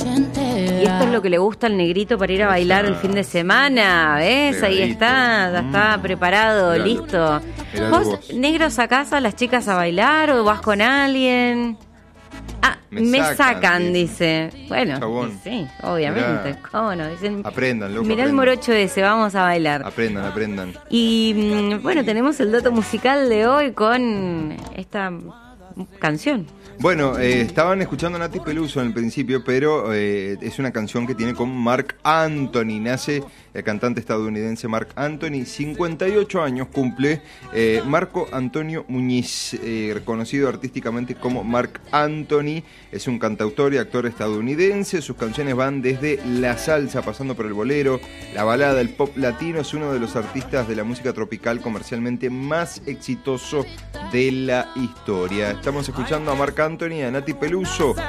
Y esto es lo que le gusta al negrito para ir a bailar el fin de semana, ¿ves? Ahí está, ya está preparado, Miralo. listo. Miralo ¿Vos, vos. negro, sacás a las chicas a bailar o vas con alguien? Ah, Me me sacan, sacan, dice. Bueno, Chabón. sí, obviamente. Mirá. ¿Cómo no? Dicen, Aprendan, loco. mirá el aprendan. morocho ese, vamos a bailar. Aprendan. Y bueno, tenemos el dato musical de hoy con esta canción. Bueno, estaban escuchando a Nati Peluso en el principio, pero es una canción que tiene con Marc Anthony. Nace el cantante estadounidense Marc Anthony, 58 años cumple. Marco Antonio Muñiz, reconocido artísticamente como Marc Anthony, es un cantautor y actor estadounidense. Sus canciones van desde la salsa, pasando por el bolero, la balada, el pop latino. Es uno de los artistas de la música tropical comercialmente más exitoso de la historia. Estamos escuchando a Marc Anthony, a Nati Peluso.